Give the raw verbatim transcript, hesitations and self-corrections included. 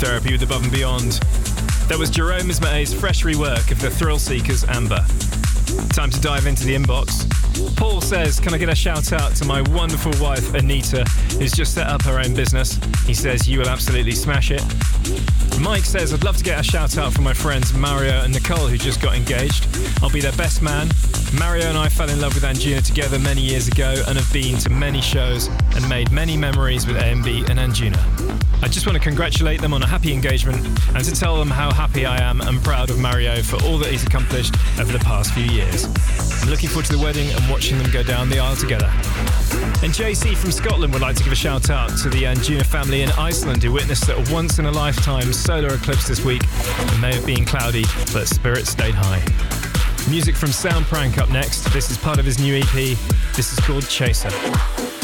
Therapy with Above and Beyond. That was Jerome Isma-A's fresh rework of the Thrill Seekers' Amber. Time to dive into the inbox. Paul says, can I get a shout out to my wonderful wife Anita, who's just set up her own business? He says you will absolutely smash it. Mike says, I'd love to get a shout out from my friends Mario and Nicole, who just got engaged. I'll be their best man. Mario and I fell in love with Anjuna together many years ago and have been to many shows and made many memories with A M B and Anjuna. I just want to congratulate them on a happy engagement and to tell them how happy I am and proud of Mario for all that he's accomplished over the past few years. I'm looking forward to the wedding and watching them go down the aisle together. And J C from Scotland would like to give a shout out to the Anjuna family in Iceland who witnessed a once-in-a-lifetime solar eclipse this week. It may have been cloudy, but spirits stayed high. Music from Soundprank up next. This is part of his new E P. This is called Chaser.